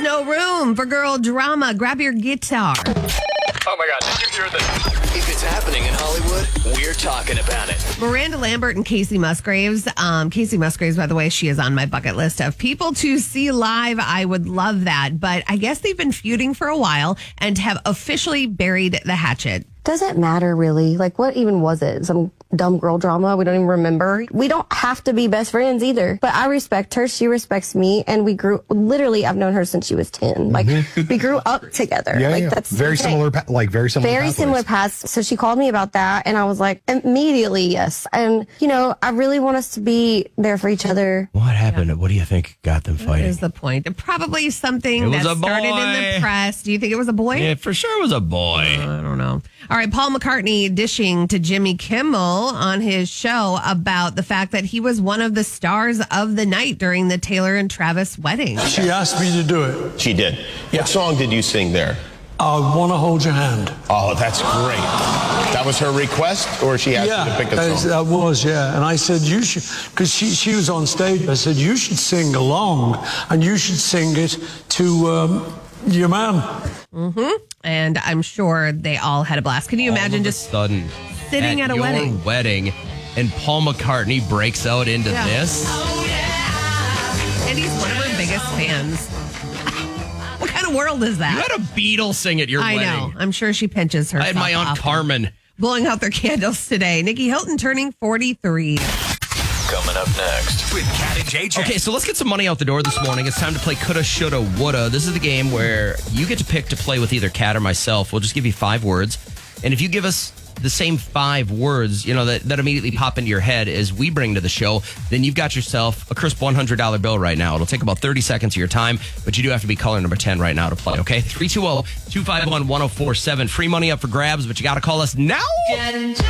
no room for girl drama. Grab your guitar. Oh my God, did you hear this? If it's happening in Hollywood, we're talking about it. Miranda Lambert and Casey Musgraves. Casey Musgraves, by the way, she is on my bucket list of people to see live. I would love that. But I guess they've been feuding for a while and have officially buried the hatchet. Doesn't matter, really. Like, what even was it? Some dumb girl drama? We don't even remember. We don't have to be best friends either. But I respect her. She respects me. And we grew, literally, I've known her since she was 10. Like, we grew up together. Yeah, like, yeah. That's very okay. similar, very similar paths. So she called me about that. And I was like, immediately, yes. And, you know, I really want us to be there for each other. What happened? Yeah. What do you think got them fighting? That is the point. Probably something that started in the press. Do you think it was a boy? Yeah, for sure it was a boy. I don't know. All right, Paul McCartney dishing to Jimmy Kimmel on his show about the fact that he was one of the stars of the night during the Taylor and Travis wedding. She asked me to do it. She did. Yeah. What song did you sing there? I Want to Hold Your Hand. Oh, that's great. That was her request, or she asked you to pick a song? That was, yeah. And I said, you should, because she was on stage. I said, you should sing along, and you should sing it to your man. Mm-hmm. And I'm sure they all had a blast. Can you imagine just sudden sitting at a wedding and Paul McCartney breaks out into this? Oh, yeah. And he's one of her biggest fans. What kind of world is that? You had a Beatle sing at your wedding. I know. I'm sure she pinches herself. I had my Aunt Carmen blowing out their candles today. Nikki Hilton turning 43. Coming up next with Kat and JJ. Okay, so let's get some money out the door this morning. It's time to play Coulda, Shoulda, Woulda. This is the game where you get to pick to play with either Kat or myself. We'll just give you 5 words. And if you give us the same 5 words, you know, that immediately pop into your head as we bring to the show, then you've got yourself a crisp $100 bill right now. It'll take about 30 seconds of your time, but you do have to be caller number 10 right now to play, okay? 320-251-1047. Free money up for grabs, but you got to call us now.